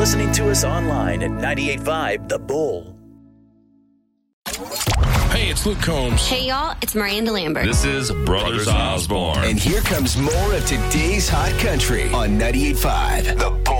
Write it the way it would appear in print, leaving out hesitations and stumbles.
listening to us online at 98.5 The Bull. Hey, it's Luke Combs. Hey, y'all, it's Miranda Lambert. This is Brothers Osborne. And here comes more of today's hot country on 98.5 The Bull.